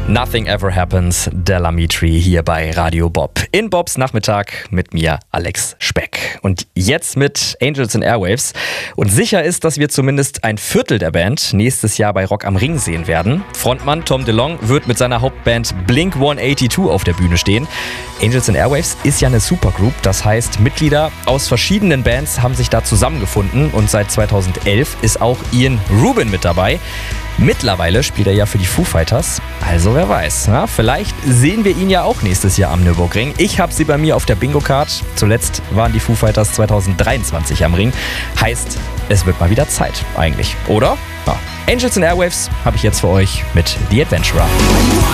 Nothing Ever Happens, Della Mitri hier bei Radio Bob. In Bobs Nachmittag mit mir, Alex Speck. Und jetzt mit Angels and Airwaves. Und sicher ist, dass wir zumindest ein Viertel der Band nächstes Jahr bei Rock am Ring sehen werden. Frontmann Tom DeLonge wird mit seiner Hauptband Blink 182 auf der Bühne stehen. Angels and Airwaves ist ja eine Supergroup, das heißt, Mitglieder aus verschiedenen Bands haben sich da zusammengefunden und seit 2011 ist auch Ian Rubin mit dabei. Mittlerweile spielt er ja für die Foo Fighters, also wer weiß, na, vielleicht sehen wir ihn ja auch nächstes Jahr am Nürburgring. Ich habe sie bei mir auf der Bingo-Card. Zuletzt waren die Foo Fighters 2023 am Ring. Heißt, es wird mal wieder Zeit eigentlich, oder? Ja. Angels and Airwaves habe ich jetzt für euch mit The Adventurer.